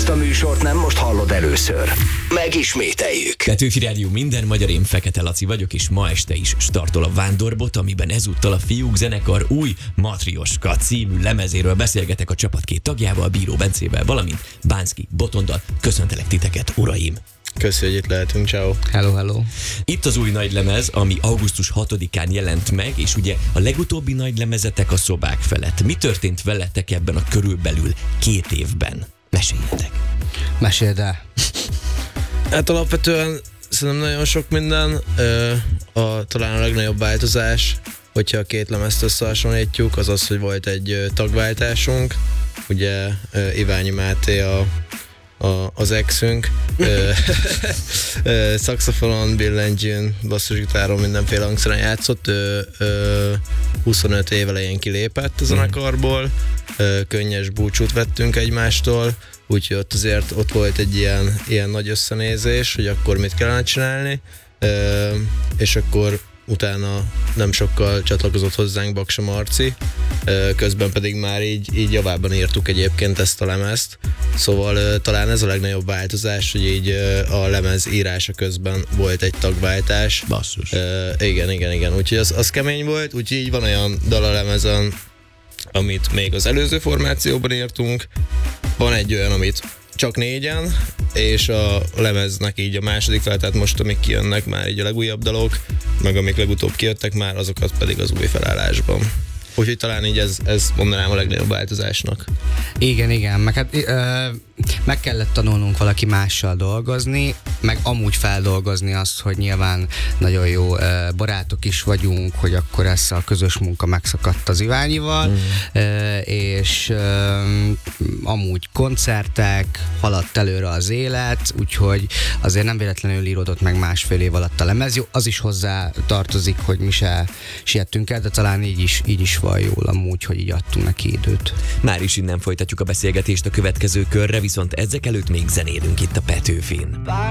Ezt a műsort nem most hallod először. Megismételjük. Petőfi Rádió, minden magyar, én Fekete Laci vagyok, és ma este is startol a Vándorbot, amiben ezúttal a Fiúk zenekar új Matrioska című lemezéről beszélgetek a csapat két tagjával, Bíró Bencével, valamint Bánszky Botondal. Köszöntelek titeket, uraim! Köszönjük, hogy itt lehetünk, ciao. Hello, hello. Itt az új nagylemez, ami augusztus 6-án jelent meg, és ugye a legutóbbi nagylemezetek a szobák felett. Mi történt veletek ebben a körülbelül 2 évben? Meséljetek! Meséld el. Hát alapvetően szerintem nagyon sok minden. Talán a legnagyobb változás, hogyha a két lemezt összehasonlítjuk, az az, hogy volt egy tagváltásunk. Ugye Iványi Máté az exünk, szaxofonon, billentyűn, basszusgitáron, mindenféle hangszeren játszott, 25 év elején kilépett a zenekarból, könnyes búcsút vettünk egymástól, úgyhogy ott volt egy ilyen nagy összenézés, hogy akkor mit kellene csinálni, és akkor utána nem sokkal csatlakozott hozzánk Baksa Marci, közben pedig már így javában írtuk egyébként ezt a lemezt, szóval talán ez a legnagyobb változás, hogy így a lemez írása közben volt egy tagváltás. Basszus. Igen, úgyhogy az kemény volt, úgyhogy így van olyan dal a lemezen, amit még az előző formációban írtunk, van egy olyan, amit csak 4-en, és a lemeznek így a második fel, tehát most amik kijönnek már így a legújabb dalok, meg amik legutóbb kijöttek már, azokat pedig az új felállásban. Úgyhogy talán így ez mondanám a legnagyobb változásnak. Igen, meg hát meg kellett tanulnunk valaki mással dolgozni, meg amúgy feldolgozni azt, hogy nyilván nagyon jó barátok is vagyunk, hogy akkor ez a közös munka megszakadt az Iványival, és amúgy koncertek, haladt előre az élet, úgyhogy azért nem véletlenül íródott meg 1,5 év alatt a lemez. Jó, az is hozzá tartozik, hogy mi se siettünk el, de talán így is van jól amúgy, hogy így adtunk neki időt. Már is innen folytatjuk a beszélgetést a következő körre, viszont ezek előtt még zenélünk itt a Petőfin.